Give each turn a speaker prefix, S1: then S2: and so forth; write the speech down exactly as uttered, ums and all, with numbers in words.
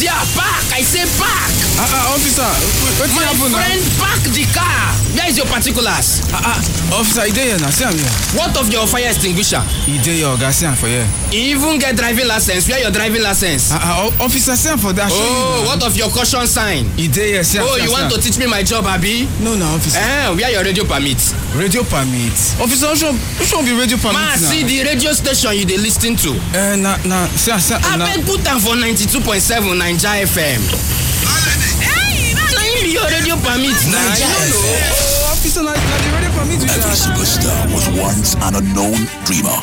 S1: Yeah, park. I say park.
S2: Ah, uh, uh, officer, what
S1: My
S2: happen now?
S1: friend, park the car. Where is your particulars?
S2: Ah, uh, uh, officer, he dey here now. See am here.
S1: What of your fire extinguisher?
S2: He dey here, oga. See am for here.
S1: You even get driving license. Where your driving license?
S2: Ah, uh, uh, officer, see am for that.
S1: Oh, what of your caution sign?
S2: He dey here. See am.
S1: Oh, you want to teach me my job, Abi?
S2: No, no, officer.
S1: Eh, where your radio permit?
S2: Radio permit. Officer, which one, which one be radio permit
S1: Ma,
S2: now?
S1: see the radio station you dey lis ten to.
S2: Eh, na, na, see, see,
S1: I
S2: na.
S1: beg put am for ninety-two point seven Naija F M. Hey, na him be your radio permit na.
S3: Naija F M.
S2: Oh, officer, na, na the radio permit.
S3: Every superstar was once an unknown dreamer.